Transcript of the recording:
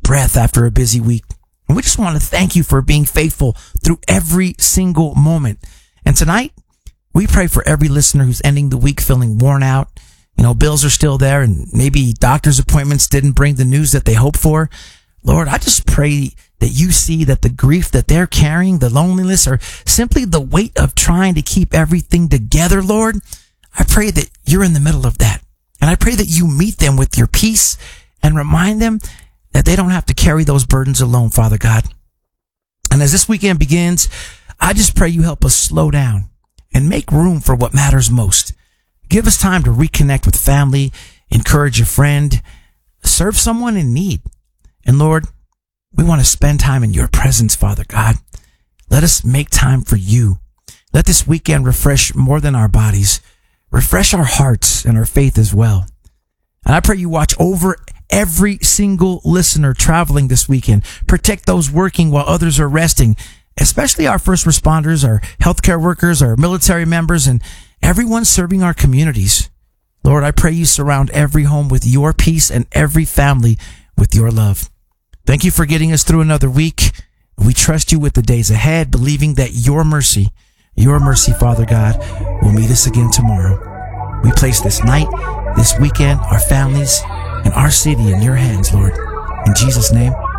breath after a busy week. And we just want to thank you for being faithful through every single moment. And tonight, we pray for every listener who's ending the week feeling worn out. Bills are still there and maybe doctor's appointments didn't bring the news that they hoped for. Lord, I just pray that you see that the grief that they're carrying, the loneliness, or simply the weight of trying to keep everything together, Lord, I pray that you're in the middle of that. And I pray that you meet them with your peace and remind them that they don't have to carry those burdens alone, Father God. And as this weekend begins, I just pray you help us slow down and make room for what matters most. Give us time to reconnect with family, encourage a friend, serve someone in need. And Lord, we want to spend time in your presence, Father God. Let us make time for you. Let this weekend refresh more than our bodies. Refresh our hearts and our faith as well. And I pray you watch over every single listener traveling this weekend. Protect those working while others are resting, especially our first responders, our healthcare workers, our military members, and everyone serving our communities. Lord, I pray you surround every home with your peace and every family with your love. Thank you for getting us through another week. We trust you with the days ahead, believing that your mercy, Father God, will meet us again tomorrow. We place this night, this weekend, our families, and our city in your hands, Lord. In Jesus' name,